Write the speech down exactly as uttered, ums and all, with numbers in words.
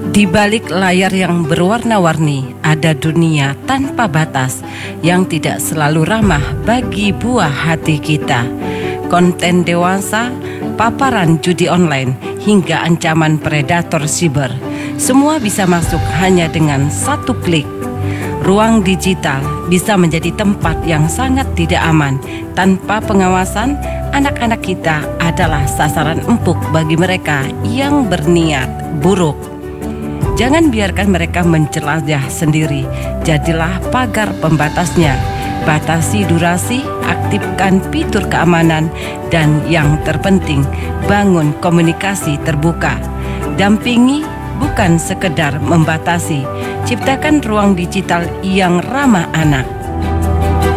Di balik layar yang berwarna-warni, ada dunia tanpa batas yang tidak selalu ramah bagi buah hati kita. Konten dewasa, paparan judi online, hingga ancaman predator siber. Semua bisa masuk hanya dengan satu klik. Ruang digital bisa menjadi tempat yang sangat tidak aman. Tanpa pengawasan, anak-anak kita adalah sasaran empuk bagi mereka yang berniat buruk. Jangan biarkan mereka menjelajah sendiri. Jadilah pagar pembatasnya. Batasi durasi, aktifkan fitur keamanan, dan yang terpenting, bangun komunikasi terbuka. Dampingi bukan sekedar membatasi. Ciptakan ruang digital yang ramah anak.